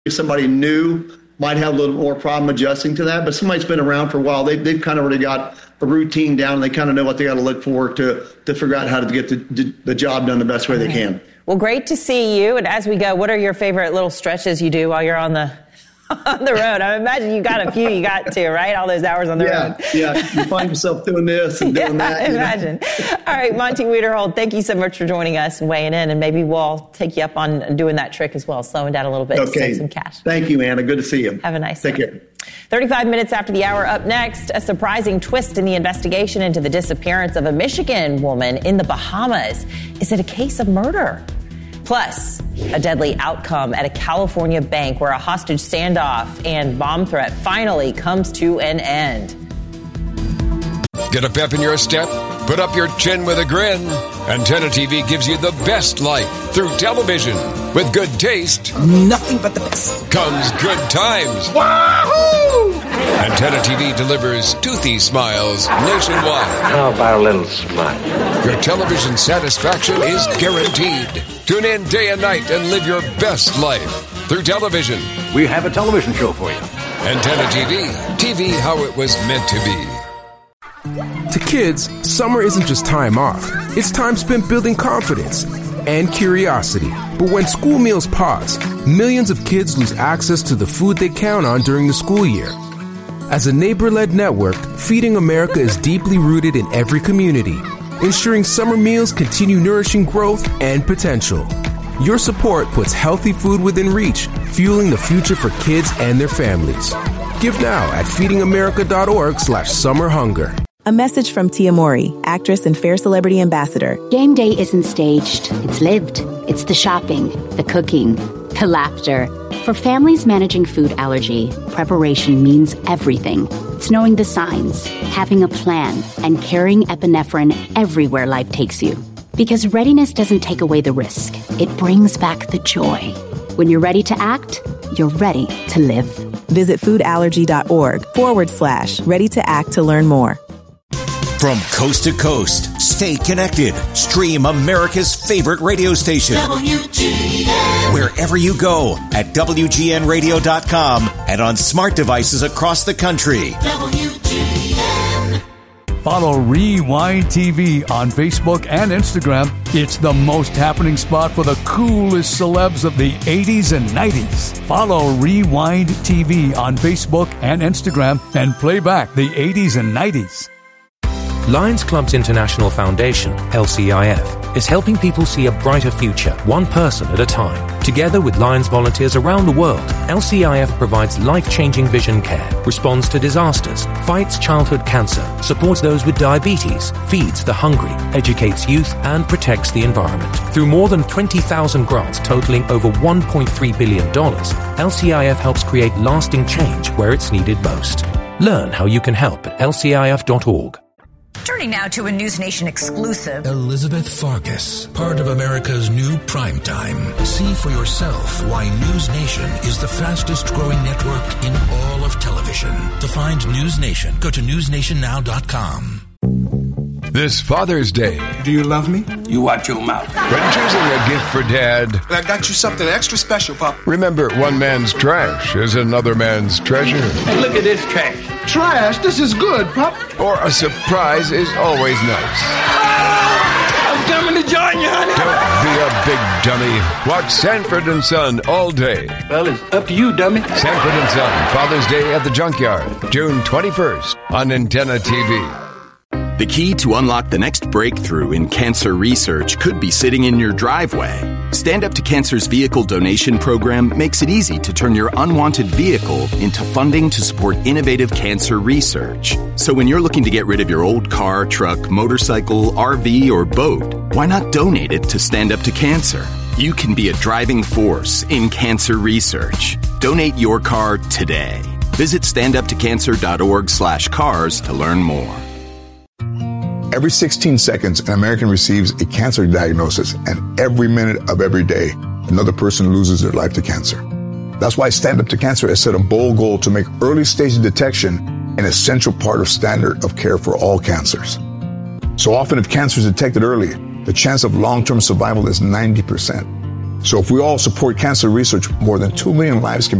Somebody new might have a little more problem adjusting to that, but somebody's been around for a while. They've kind of already got a routine down. And they kind of know what they got to look for to figure out how to get the job done the best way they can. Well, great to see you. And as we go, what are your favorite little stretches you do while you're on the road? I imagine you got a few you got to, right? All those hours on the road. Yeah, you find yourself doing this and doing that. I imagine. All right, Monty Wiederhold, thank you so much for joining us and weighing in, and maybe we'll take you up on doing that trick as well, slowing down a little bit to save some cash. Thank you, Anna. Good to see you. Have a nice day. Take care. 35 minutes after the hour, up next, a surprising twist in the investigation into the disappearance of a Michigan woman in the Bahamas. Is it a case of murder? Plus, a deadly outcome at a California bank where a hostage standoff and bomb threat finally comes to an end. Get a pep in your step? Put up your chin with a grin. Antenna TV gives you the best life through television. With good taste, nothing but the best, comes good times. Wahoo! Antenna TV delivers toothy smiles nationwide. How about a little smile? Your television satisfaction is guaranteed. Tune in day and night and live your best life through television. We have a television show for you. Antenna TV. TV how it was meant to be. To kids, summer isn't just time off. It's time spent building confidence and curiosity. But when school meals pause, millions of kids lose access to the food they count on during the school year. As a neighbor-led network, Feeding America is deeply rooted in every community, ensuring summer meals continue nourishing growth and potential. Your support puts healthy food within reach, fueling the future for kids and their families. Give now at feedingamerica.org/summerhunger. A message from Tia Mori, actress and Fair Celebrity Ambassador. Game day isn't staged. It's lived. It's the shopping, the cooking, the laughter. For families managing food allergy, preparation means everything. It's knowing the signs, having a plan, and carrying epinephrine everywhere life takes you. Because readiness doesn't take away the risk. It brings back the joy. When you're ready to act, you're ready to live. Visit foodallergy.org/ready to act to learn more. From coast to coast, stay connected. Stream America's favorite radio station. WGN. Wherever you go at WGNradio.com and on smart devices across the country. WGN. Follow Rewind TV on Facebook and Instagram. It's the most happening spot for the coolest celebs of the 80s and 90s. Follow Rewind TV on Facebook and Instagram and play back the 80s and 90s. Lions Clubs International Foundation, LCIF, is helping people see a brighter future, one person at a time. Together with Lions volunteers around the world, LCIF provides life-changing vision care, responds to disasters, fights childhood cancer, supports those with diabetes, feeds the hungry, educates youth, and protects the environment. Through more than 20,000 grants totaling over $1.3 billion, LCIF helps create lasting change where it's needed most. Learn how you can help at lcif.org. Turning now to a News Nation exclusive. Elizabeth Farkas, part of America's new primetime. See for yourself why News Nation is the fastest growing network in all of television. To find News Nation, go to newsnationnow.com. This Father's Day. Do you love me? You watch your mouth. When choosing a gift for Dad, I got you something extra special, Pop. Remember, one man's trash is another man's treasure. Hey, look at this trash. Trash? This is good, Pop. Or a surprise is always nice. I'm coming to join you, honey. Don't be a big dummy. Watch Sanford and Son all day. Well, it's up to you, dummy. Sanford and Son, Father's Day at the Junkyard, June 21st on Antenna TV. The key to unlock the next breakthrough in cancer research could be sitting in your driveway. Stand Up to Cancer's vehicle donation program makes it easy to turn your unwanted vehicle into funding to support innovative cancer research. So when you're looking to get rid of your old car, truck, motorcycle, RV, or boat, why not donate it to Stand Up to Cancer? You can be a driving force in cancer research. Donate your car today. Visit standuptocancer.org/cars to learn more. Every 16 seconds, an American receives a cancer diagnosis, and every minute of every day, another person loses their life to cancer. That's why Stand Up to Cancer has set a bold goal to make early stage detection an essential part of standard of care for all cancers. So often, if cancer is detected early, the chance of long-term survival is 90%. So if we all support cancer research, more than 2 million lives can